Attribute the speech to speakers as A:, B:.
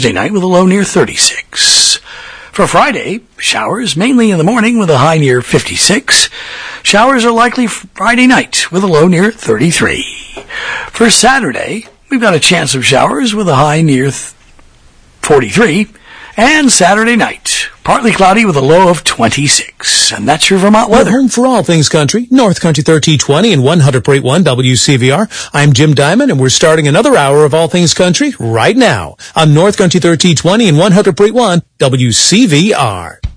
A: Thursday night with a low near 36. For Friday, showers mainly in the morning with a high near 56. Showers are likely Friday night with a low near 33. For Saturday, we've got a chance of showers with a high near 43. And Saturday night, partly cloudy with a low of 26. And that's your Vermont weather.
B: Home for all things country, North Country 1320 and 100.1 WCVR. I'm Jim Diamond, and we're starting another hour of all things country right now on North Country 1320 and 100.1 WCVR.